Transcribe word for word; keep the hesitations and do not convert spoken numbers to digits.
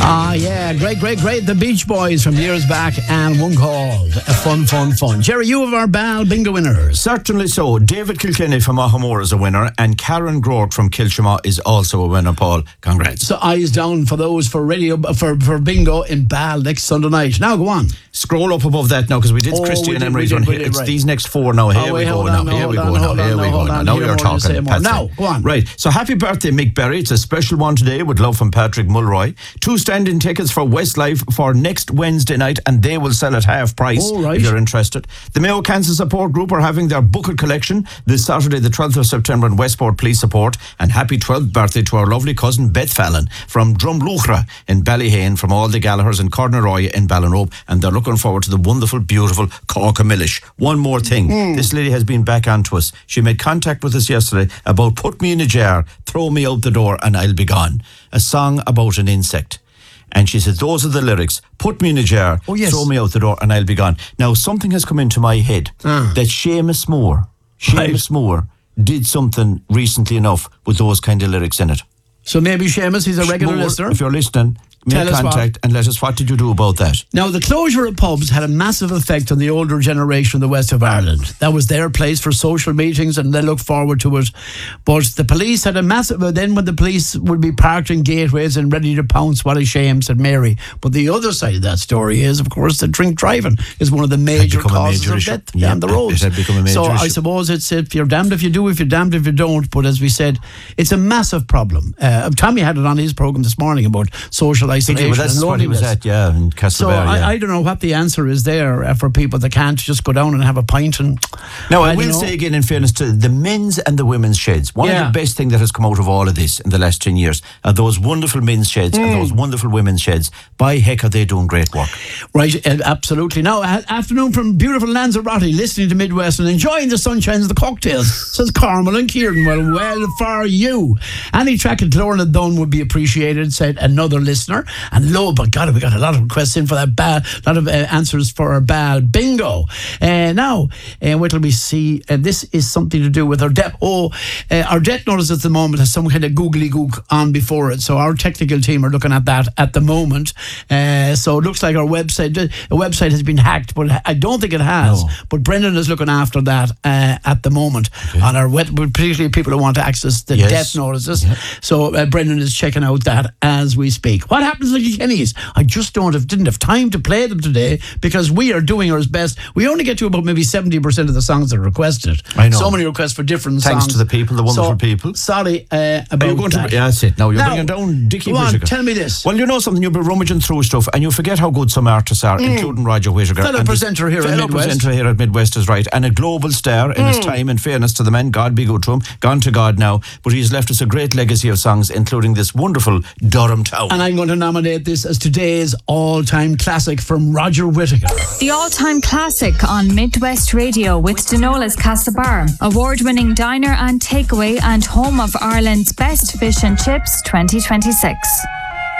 Ah, yeah, great, great, great. The Beach Boys from years back, and one called Fun, Fun, Fun. Jerry, you have our Bal bingo winners. Certainly so. David Kilkenny from Ahamore is a winner, and Karen Groart from Kilshama is also a winner, Paul. Congrats. So eyes down for those for radio for, for bingo in Bal next Sunday night. Now go on. Scroll up above that now, because we did Oh, Christy we and did, Emery's we one did, we here. did, It's right. these next four now. Here Oh, we wait, go hold now. on, Here hold we on, go now. hold on, Here we hold go on. now. Now Hear you're more to talking. say more. Patsy. Now, go on. Right. So happy birthday, Mick Berry. It's a special one today with love from Patrick Mulroy. Two standing tickets for Westlife for next Wednesday night, and they will sell at half price Oh, right. if you're interested. The Mayo Cancer Support Group are having their Bucket Collection this Saturday, the twelfth of September in Westport. Please support. And happy twelfth birthday to our lovely cousin Beth Fallon from Drumluchra in Ballyhane, from all the Gallaghers in Cornaroy in Ballinrobe, and they're looking forward to the wonderful, beautiful Corca Millish. One more thing. Mm. This lady has been back onto us. She made contact with us yesterday about Put Me in a Jar, Throw Me Out the Door and I'll Be Gone. A song about an insect. And she said, those are the lyrics. Put me in a jar, oh, yes. throw me out the door and I'll be gone. Now, something has come into my head uh. that Seamus Moore, Seamus right. Moore did something recently enough with those kind of lyrics in it. So maybe Seamus, he's a regular Moore, listener. if you're listening, make Tell us contact what. and let us, what did you do about that? Now, the closure of pubs had a massive effect on the older generation of the west of Ireland. That was their place for social meetings, and they looked forward to it. But the police had a massive... Then when the police would be parked in gateways and ready to pounce, what a shame, said Mary. But the other side of that story is, of course, that drink driving is one of the major causes major of issue. death Yeah, down the road. it had become a major so issue. I suppose it's if you're damned if you do, if you're damned if you don't. But as we said, it's a massive problem. Uh, Tommy had it on his programme this morning about social isolation. He did, but that's and what he was at, yeah, in Castlebar. So yeah. I, I don't know what the answer is there uh, for people that can't just go down and have a pint. And now, I, I will don't know. say again, in fairness to the men's and the women's sheds, one Yeah. of the best things that has come out of all of this in the last ten years are those wonderful men's sheds Mm. and those wonderful women's sheds. By heck, are they doing great work. Right, uh, absolutely. Now, uh, afternoon from beautiful Lanzarote, listening to Midwest and enjoying the sunshine and the cocktails, says Carmel and Kieran. Well, well for you. Any track at Lorna Dunn would be appreciated, said another listener. And lo, but God, we got a lot of requests in for that bad, a lot of uh, answers for our Bal bingo. Uh, now, uh, wait till we see. Uh, this is something to do with our debt. Oh, uh, our debt notice at the moment has some kind of googly gook on before it. So our technical team are looking at that at the moment. Uh, so it looks like our website, the website has been hacked, but I don't think it has. No. But Brendan is looking after that uh, at the moment Okay. on our web, particularly people who want to access the Yes. debt notices. Yeah. So uh, Brendan is checking out that as we speak. What happens to the Kenny's? I just don't have didn't have time to play them today because we are doing our best. We only get to about maybe seventy percent of the songs that are requested. I know. So many requests for different Thanks songs. to the people, the wonderful So, people. Sorry uh, about Are you going that. to? Yeah, that's it. Now you're Now, bringing down Dickie go on, Whittaker. tell me this. Well, you know something. You'll be rummaging through stuff, and you forget how good some artists are, mm. including Roger Whittaker. Fellow and presenter here at fellow Midwest. presenter here at Midwest is right, and a global star in Mm. his time. In fairness to the man, God be good to him. Gone to God now, but he's left us a great legacy of songs, including this wonderful Durham Town. And I'm going to nominate this as today's all-time classic from Roger Whittaker. The all-time classic on Midwest Radio with Denola's Castlebar, award-winning diner and takeaway and home of Ireland's best fish and chips twenty twenty-six.